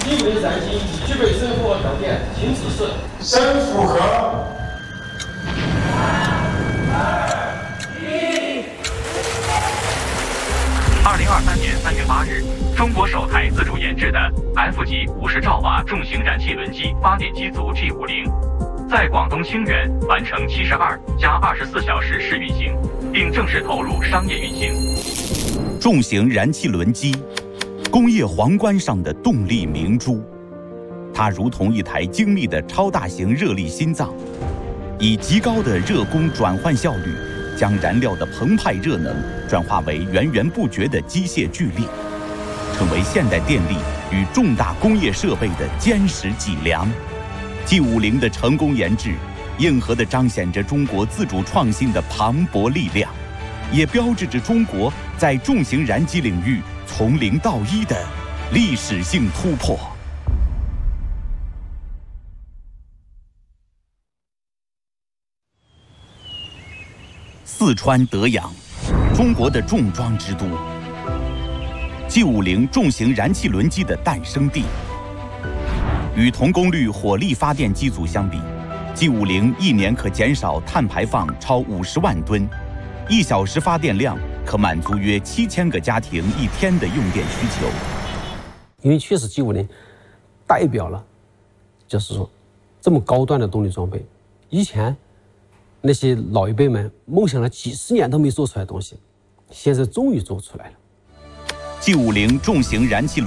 G50燃机已具备升复合条件，请指示。 升复合。 2023年3月8日，中国首台自主研制的 F 级50兆瓦重型燃气轮机发电机组 G50，在广东清远完成72+24小时试运行，并正式投入商业运行。 重型燃气轮机，工业皇冠上的动力明珠，它如同一台精密的超大型热力心脏，以极高的热功转换效率，将燃料的澎湃热能转化为源源不绝的机械巨力，成为现代电力与重大工业设备的坚实脊梁。G50的成功研制，硬核地彰显着中国自主创新的磅礴力量，也标志着中国在重型燃机领域从0到1的历史性突破。四川德阳，中国的重装之都。G50重型燃气轮机的诞生地。与同功率火力发电机组相比，G50一年可减少碳排放超50万吨，1小时发电量可满足约7000个家庭1天的用电需求。 因为确实G50代表了，就是说这么高端的动力装备，以前那些老一辈们梦想了几十年都没做出来的东西，现在终于做出来了。 G50重型燃气轮